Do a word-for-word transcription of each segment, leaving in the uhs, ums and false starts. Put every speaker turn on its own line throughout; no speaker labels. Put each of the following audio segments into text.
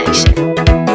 station.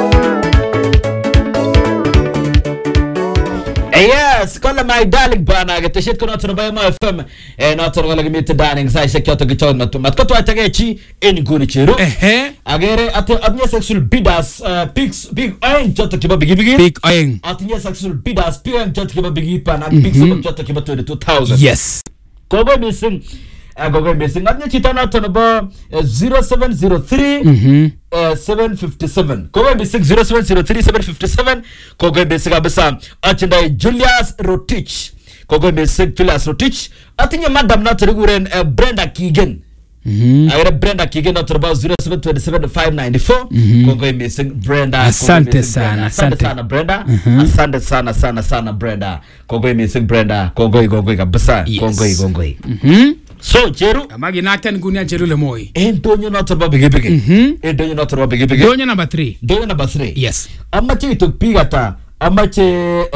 Yes, call my darling bana get shit kono to by my F M e not to go meet dining sai se kyoto gicho na to matko to atagechi eni guni chiru
ehe
agere ate adnya sexual bidas pigs big oin joto kiba bigi bigi
big oin
atnya sexual bidas pig joto kiba bigi pana big so joto kiba twenty-two thousand
yes
kogo missing agogo missing adnya chitana to ba zero seven zero three Uh, seven fifty-seven. Kogo missing zero seven zero three seven fifty-seven. Kogo missing abisa. Achinda Julius Rotich. Kogo missing Julius Rotich. Atinya madam na teriguren uh, Brenda Keegan.
Mhm.
Agora Brenda Keegan not about zero seven two seven five nine four. Kogo missing Brenda.
Asante sana,
asante sana Brenda. Asante sana sana sana Brenda. Kogo missing Brenda. Kogo kogo kabisa. Kogo kogo.
Mhm.
So Cheru
amagi naten gunia cherule moi
endonyo not about bigi bigi.
Mhm.
Endonyo not about bigi bigi.
donyo number three
Donyo number three.
yes
Amache itopiga ta amache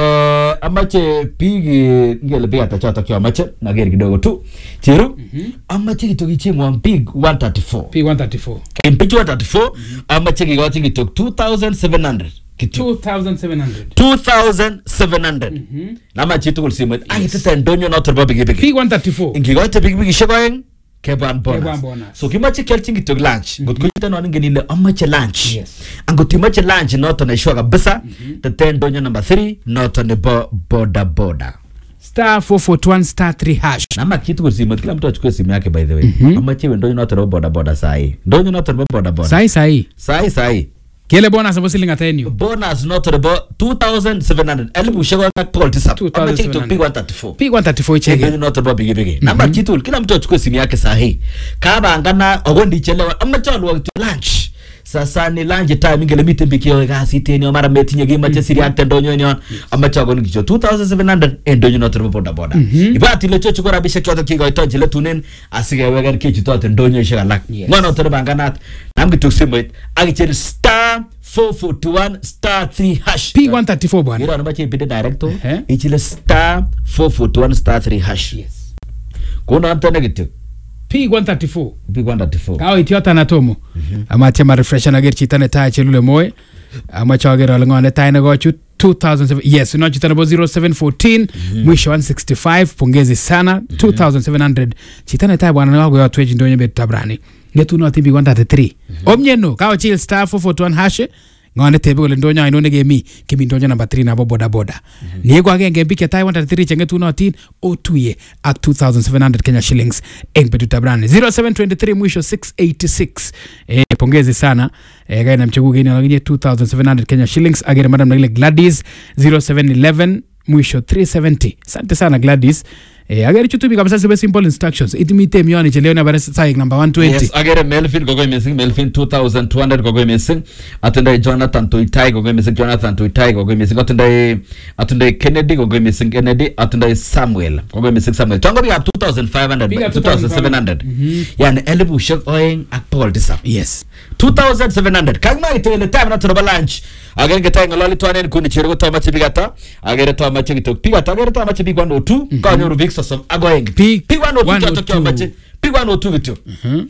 eh amache pigi ngele piga ta chata kwa amache na geri kidogo tu Cheru amache itokiche mwa pig one thirty-four
p one thirty-four
impich one thirty-four amache kigochi kitok two thousand seven hundred kitu
two thousand seven hundred
two thousand seven hundred na amache tukul simet agitita ndonyo not about bigi bigi
p one thirty-four
ingigoite bigi bigi shegoeng keban bonus.
Keban bonus.
So kimache kelchin kitok lunch. Ngot ko yita no ngeni le amache lunch.
Yes.
Angot imache lunch not on ishwa kabisa. The ten donyo number three not on the bo border border.
star four four one star three hash
Nama kitu kusimu kila mtu achukue simu yake by the way. Amache ndonyo not on border border sai. Ndonyo not on border border.
sai sai
Sai sai.
kele bonus abo silinga tenyo
Bonus not on the two thousand seven hundred. Elibu shego na call tisa. Amache kitok P one thirty-four.
p one thirty-four chege
Ndonyo not on bigi bigi. Namba kitu kila mtu achukue simu yake sahi. Kaba angana ogondi chelewa amache alwa lunch. Sasa ni lunch time ngele mite bikio kasi teni mara metinye gima che siri akte ndonyo nyon amache agon kicho two thousand seven hundred endonyo not on boda boda. Ibati le chocho kora bisha kyoto kigo ito jile tunen asige wegar kicho to ndonyo shega lak. Ngono to banganat nam kitu simwit agiche star four four one star three hash
p one thirty-four bwana
Ira namba che bide director
Eh?
ichile star four four one star three hash.
yes
Kuna antene kitu
p one thirty-four
big one thirty-four.
kawa itiota na tomo amache ma refresh na ger chitane ta chelule moy amache ager alngone ta ina go chu two thousand seven yes no chitane bo zero seven one four mwisho one sixty-five pongezi sana two thousand seven hundred chitane ta bwana wangu ya tweji ndonye bet tabrani ngetu no tibi one thirty-three omnyeno kawa chill star four four one hash ngone tebe ole ndonyo ino nege mi kimi ndonyo number three na bo boda boda ni kwa genge mbike tai one thirty-three chenge tu no tin otuye ak two thousand seven hundred Kenya shillings en petu tabrani zero seven two three mwisho six eighty-six eh pongezi sana eh gaina mchegu geni alaginye two thousand seven hundred Kenya shillings agere madam nagile Gladys zero seven one one mwisho three seventy asante sana Gladys eh agere chutu bikabisa sibe simple instructions itimite mioni cheleo na bare sai number one twenty
Yes, agere Melvin gogo missing Melvin two thousand two hundred gogo missing atenda Jonathan Toitai gogo missing Jonathan Toitai gogo missing atenda atenda Kennedy gogo missing Kennedy atenda Samuel gogo missing Samuel tongo bi up two thousand five hundred two thousand seven hundred yani elibu shek oing ak Paul Disa
yes
two thousand seven hundred kagma itele time na turba lunch agere getay ngolali twanen kuni chirgo to machi bigata agere to machi gitok pigata agere to machi big one oh two ka nyoru big sosom agoing
Big
big one oh two
one oh
to to machi big one oh two gitu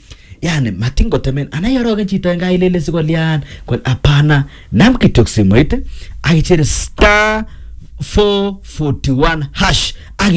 yani matingo temen anayoroga chito nga ilele sikolian kwa apana nam kitok simoite agichere star four four one hash